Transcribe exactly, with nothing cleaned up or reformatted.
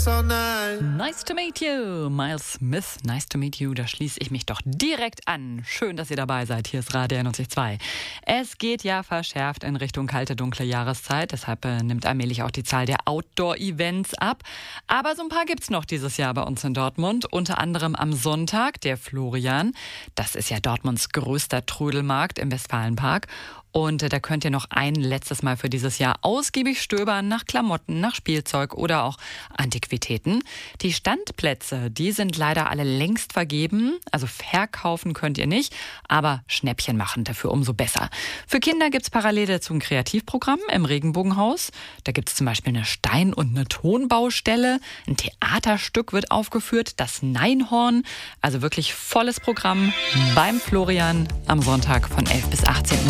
us all night. Nice to meet you, Miles Smith. Nice to meet you, da schließe ich mich doch direkt an. Schön, dass ihr dabei seid. Hier ist Radio neunzig Komma zwei. Es geht ja verschärft in Richtung kalte, dunkle Jahreszeit. Deshalb äh, nimmt allmählich auch die Zahl der Outdoor-Events ab. Aber so ein paar gibt's noch dieses Jahr bei uns in Dortmund. Unter anderem am Sonntag, der Florian. Das ist ja Dortmunds größter Trödelmarkt im Westfalenpark. Und äh, da könnt ihr noch ein letztes Mal für dieses Jahr ausgiebig stöbern nach Klamotten, nach Spielzeug oder auch Antiquitäten. Die Standplätze, die sind leider alle längst vergeben. Also verkaufen könnt ihr nicht, aber Schnäppchen machen dafür umso besser. Für Kinder gibt's parallel dazu ein Kreativprogramm im Regenbogenhaus. Da gibt's zum Beispiel eine Stein- und eine Tonbaustelle. Ein Theaterstück wird aufgeführt, das Neinhorn. Also wirklich volles Programm beim Florian am Sonntag von elf bis achtzehn Uhr.